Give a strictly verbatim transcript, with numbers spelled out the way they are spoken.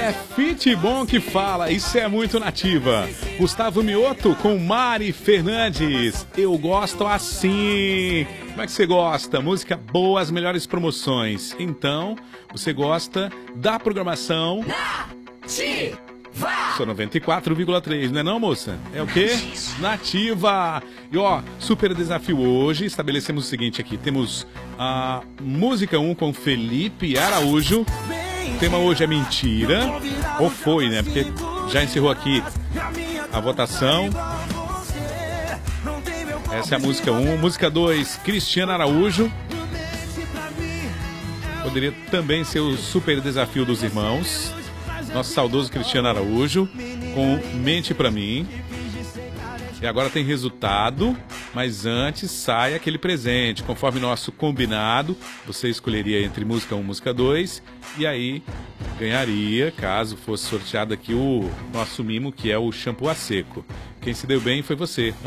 É fit bom que fala, isso é muito nativa. Gustavo Mioto com Mari Fernandes. Eu gosto assim. Como é que você gosta? Música boa, as melhores promoções. Então, você gosta da programação Nativa. Sou noventa e quatro vírgula três, não é não, moça? É o quê? Nativa. E ó, super desafio hoje. Estabelecemos o seguinte aqui. Temos a música um com Felipe Araújo. O tema hoje é mentira. Ou foi, né? Porque já encerrou aqui a votação. Essa é a música um. Música dois, Cristiano Araújo. Poderia também ser o super desafio dos irmãos. Nosso saudoso Cristiano Araújo com Mente Pra Mim. E agora tem resultado, mas antes sai aquele presente. Conforme nosso combinado, você escolheria entre música um e música dois. E aí ganharia, caso fosse sorteado aqui, o nosso mimo, que é o shampoo a seco. Quem se deu bem foi você.